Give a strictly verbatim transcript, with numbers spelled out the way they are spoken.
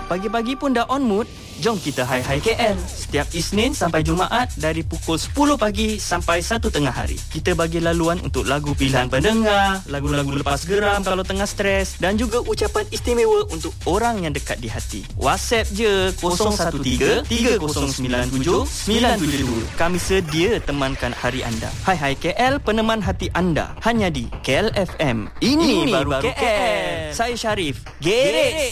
Pagi-pagi pun dah on mood? Jom kita Hai Hai K L. Setiap Isnin sampai Jumaat dari pukul sepuluh pagi sampai satu tengah hari. Kita bagi laluan untuk lagu pilihan pendengar, lagu-lagu lepas geram kalau tengah stres dan juga ucapan istimewa untuk orang yang dekat di hati. WhatsApp je kosong satu tiga tiga kosong sembilan tujuh sembilan tujuh dua. Kami sedia temankan hari anda. Hai Hai K L, peneman hati anda. Hanya di K L F M. Ini, Ini baru K L. K L. Saya Syarif. Gerek